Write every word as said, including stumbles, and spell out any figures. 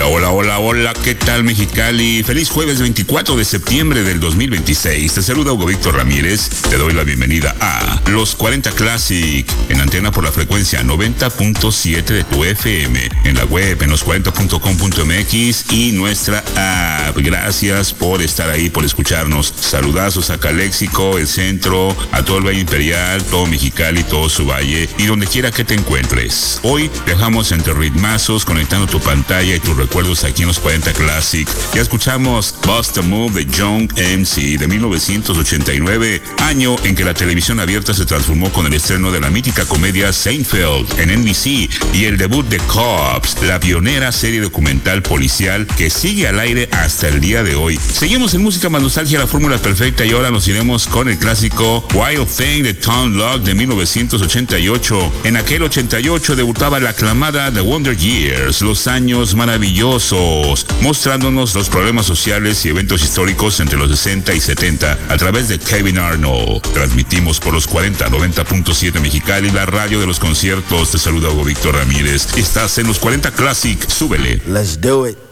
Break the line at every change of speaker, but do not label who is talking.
Hola, hola, hola, hola, ¿qué tal Mexicali? Feliz jueves veinticuatro de septiembre del dos mil veintiséis. Te saluda Hugo Víctor Ramírez. Te doy la bienvenida a Los cuarenta Classic, en antena por la frecuencia noventa punto siete de tu F M, en la web en los cuarenta punto com punto m x y nuestra app. Gracias por estar ahí, por escucharnos. Saludazos a Caléxico, el centro, a todo el Valle Imperial, todo Mexicali, todo su valle y donde quiera que te encuentres. Hoy viajamos entre ritmazos, conectando tu pantalla y tus recuerdos aquí en los cuarenta Classic. Ya escuchamos Bust a Move de Young M C de mil novecientos ochenta y nueve, año en que la televisión abierta se transformó con el estreno de la mítica comedia Seinfeld en N B C y el debut de Cops, la pionera serie documental policial que sigue al aire hasta el día de hoy. Seguimos en música más nostalgia, la fórmula perfecta, y ahora nos iremos con el clásico Wild Thing de Tom Locke de mil novecientos ochenta y ocho. En aquel ochenta y ocho debutaba la aclamada The Wonder Years, los años maravillosos, mostrándonos los problemas sociales y eventos históricos entre los sesenta y setenta a través de Kevin Arnold. Transmitimos por los cuarenta, noventa punto siete Mexicali, la radio de los conciertos. Te saluda Hugo Víctor Ramírez. Estás en los cuarenta Classic. Súbele.
Let's do it.